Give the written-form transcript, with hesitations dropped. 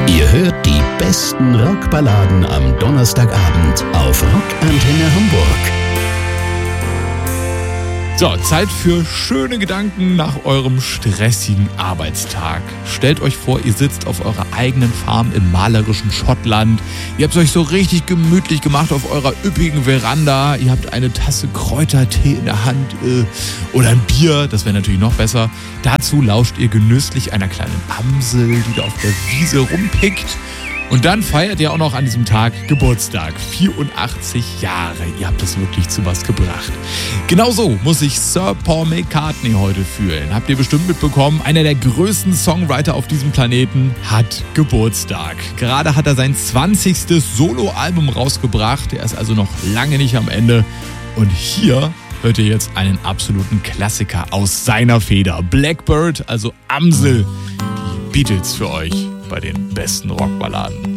Ihr hört die besten Rockballaden am Donnerstagabend auf Rockantenne Hamburg. So, Zeit für schöne Gedanken nach eurem stressigen Arbeitstag. Stellt euch vor, ihr sitzt auf eurer eigenen Farm im malerischen Schottland. Ihr habt es euch so richtig gemütlich gemacht auf eurer üppigen Veranda. Ihr habt eine Tasse Kräutertee in der Hand oder ein Bier, das wäre natürlich noch besser. Dazu lauscht ihr genüsslich einer kleinen Amsel, die da auf der Wiese rumpickt. Und dann feiert ihr auch noch an diesem Tag Geburtstag. 84 Jahre. Ihr habt es wirklich zu was gebracht. Genauso muss sich Sir Paul McCartney heute fühlen. Habt ihr bestimmt mitbekommen, einer der größten Songwriter auf diesem Planeten hat Geburtstag. Gerade hat er sein 20. Soloalbum rausgebracht. Er ist also noch lange nicht am Ende. Und hier hört ihr jetzt einen absoluten Klassiker aus seiner Feder. Blackbird, also Amsel. Die Beatles für euch bei den besten Rockballaden.